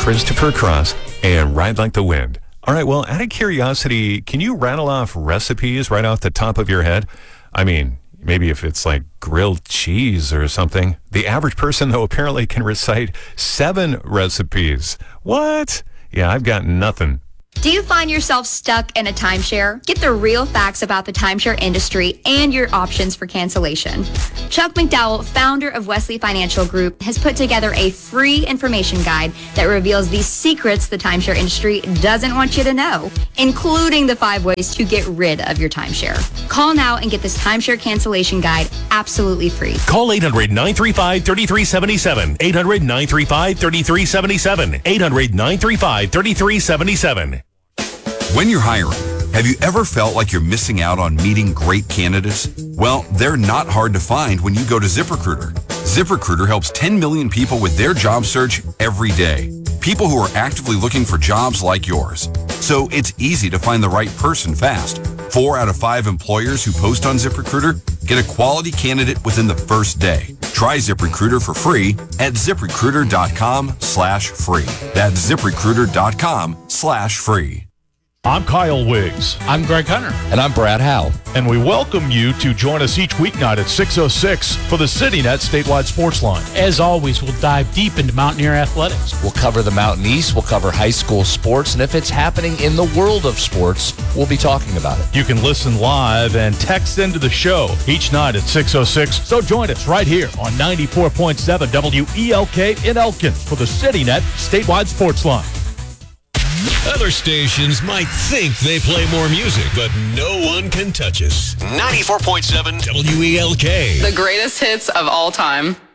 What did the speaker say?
Christopher Cross and Ride Like the Wind. All right, well, out of curiosity, can you rattle off recipes right off the top of your head? I mean, maybe if it's like grilled cheese or something. The average person, though, apparently can recite 7 recipes. What? Yeah, I've got nothing. Do you find yourself stuck in a timeshare? Get the real facts about the timeshare industry and your options for cancellation. Chuck McDowell, founder of Wesley Financial Group, has put together a free information guide that reveals the secrets the timeshare industry doesn't want you to know, including the 5 ways to get rid of your timeshare. Call now and get this timeshare cancellation guide absolutely free. Call 800-935-3377. 800-935-3377. 800-935-3377. When you're hiring, have you ever felt like you're missing out on meeting great candidates? Well, they're not hard to find when you go to ZipRecruiter. ZipRecruiter helps 10 million people with their job search every day. People who are actively looking for jobs like yours. So it's easy to find the right person fast. 4 out of 5 employers who post on ZipRecruiter get a quality candidate within the first day. Try ZipRecruiter for free at ZipRecruiter.com/free. That's ZipRecruiter.com/free. I'm Kyle Wiggs. I'm Greg Hunter. And I'm Brad Howell. And we welcome you to join us each weeknight at 6:06 for the CityNet Statewide Sports Line. As always, we'll dive deep into Mountaineer athletics. We'll cover the Mountain East, we'll cover high school sports, and if it's happening in the world of sports, we'll be talking about it. You can listen live and text into the show each night at 6:06. So join us right here on 94.7 WELK in Elkins for the CityNet Statewide Sports Line. Other stations might think they play more music, but no one can touch us. 94.7 WELK. The greatest hits of all time.